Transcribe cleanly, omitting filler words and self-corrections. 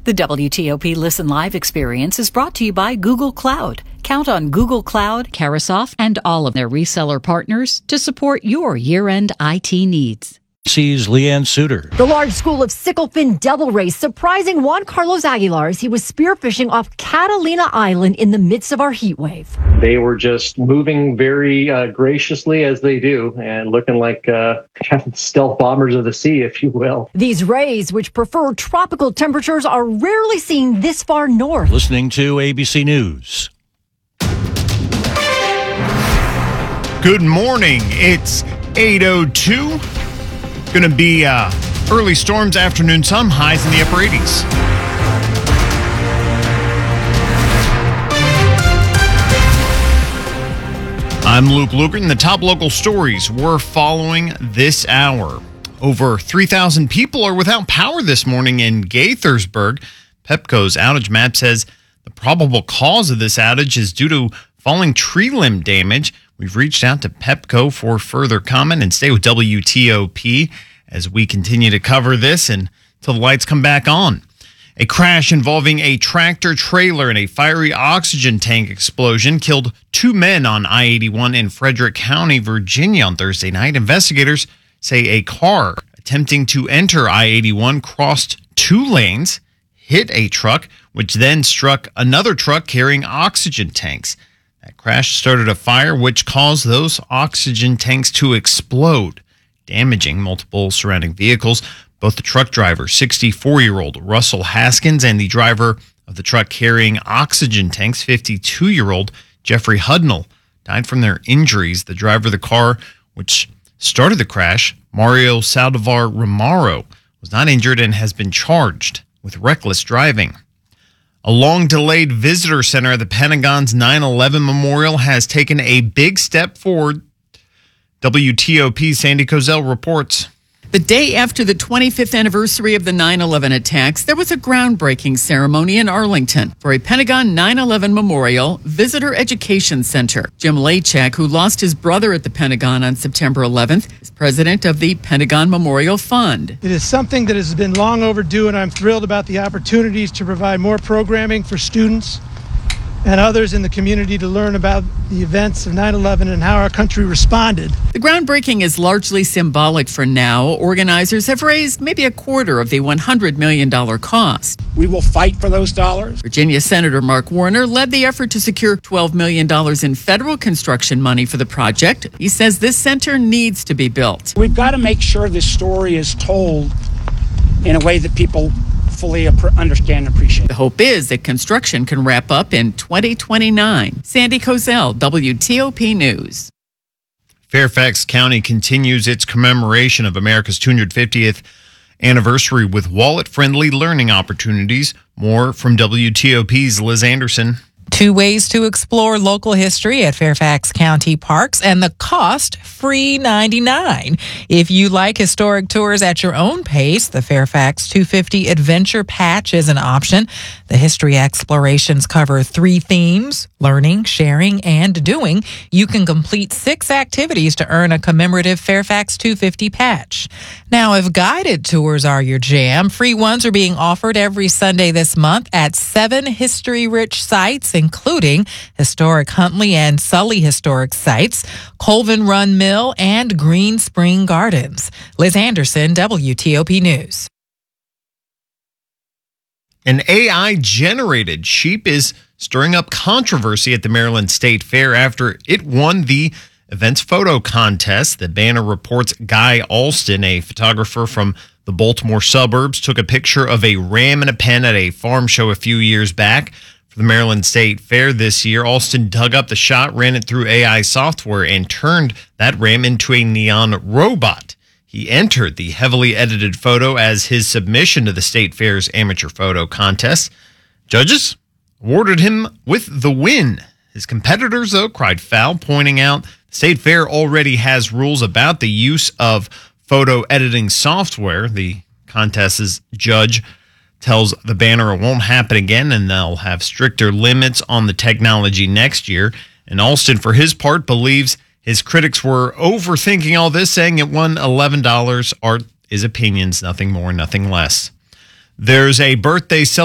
The WTOP Listen Live experience is brought to you by Google Cloud. Count on Google Cloud, Carasoft, and all of their reseller partners to support your year-end IT needs. Sees Leanne Suter. The large school of sicklefin devil rays surprising Juan Carlos Aguilar as he was spearfishing off Catalina Island in the midst of our heat wave. They were just moving very graciously as they do and looking like stealth bombers of the sea, if you will. These rays, which prefer tropical temperatures, are rarely seen this far north. Listening to ABC News. Good morning. It's 8:02. Going to be early storms, afternoon sun, highs in the upper 80s. I'm Luke Lukert. The top local stories we're following this hour. Over 3,000 people are without power this morning in Gaithersburg. Pepco's outage map says the probable cause of this outage is due to falling tree limb damage. We've reached out to Pepco for further comment, and stay with WTOP as we continue to cover this until the lights come back on. A crash involving a tractor trailer and a fiery oxygen tank explosion killed 2 men on I-81 in Frederick County, Virginia on Thursday night. Investigators say a car attempting to enter I-81 crossed 2 lanes, hit a truck, which then struck another truck carrying oxygen tanks. That crash started a fire which caused those oxygen tanks to explode, damaging multiple surrounding vehicles. Both the truck driver, 64-year-old Russell Haskins, and the driver of the truck carrying oxygen tanks, 52-year-old Jeffrey Hudnall, died from their injuries. The driver of the car, which started the crash, Mario Saldivar Romero, was not injured and has been charged with reckless driving. A long-delayed visitor center at the Pentagon's 9/11 Memorial has taken a big step forward. WTOP's Sandy Kozel reports. The day after the 25th anniversary of the 9/11 attacks, there was a groundbreaking ceremony in Arlington for a Pentagon 9/11 Memorial Visitor Education Center. Jim Lachak, who lost his brother at the Pentagon on September 11th, is president of the Pentagon Memorial Fund. It is something that has been long overdue, and I'm thrilled about the opportunities to provide more programming for students and others in the community to learn about the events of 9/11 and how our country responded. The groundbreaking is largely symbolic for now. Organizers have raised maybe a quarter of the $100 million cost. We will fight for those dollars. Virginia Senator Mark Warner led the effort to secure $12 million in federal construction money for the project. He says this center needs to be built. We've got to make sure this story is told in a way that people fully understand and appreciate. The hope is that construction can wrap up in 2029. Sandy Kozel, WTOP News. Fairfax County continues its commemoration of America's 250th anniversary with wallet-friendly learning opportunities. More from WTOP's Liz Anderson. 2 ways to explore local history at Fairfax County Parks, and the cost, free $99. If you like historic tours at your own pace, the Fairfax 250 Adventure Patch is an option. The history explorations cover 3 themes: learning, sharing, and doing. You can complete 6 activities to earn a commemorative Fairfax 250 patch. Now, if guided tours are your jam, free ones are being offered every Sunday this month at 7 history-rich sites, including historic Huntley and Sully historic sites, Colvin Run Mill, and Green Spring Gardens. Liz Anderson, WTOP News. An AI-generated sheep is stirring up controversy at the Maryland State Fair after it won the event's photo contest. The Banner reports Guy Alston, a photographer from the Baltimore suburbs, took a picture of a ram in a pen at a farm show a few years back. For the Maryland State Fair this year, Alston dug up the shot, ran it through AI software, and turned that ram into a neon robot. He entered the heavily edited photo as his submission to the State Fair's amateur photo contest. Judges awarded him with the win. His competitors, though, cried foul, pointing out the State Fair already has rules about the use of photo editing software. The contest's judge tells the Banner it won't happen again, and they'll have stricter limits on the technology next year. And Alston, for his part, believes his critics were overthinking all this, saying it won $11. Art is opinions, nothing more, nothing less. There's a birthday celebration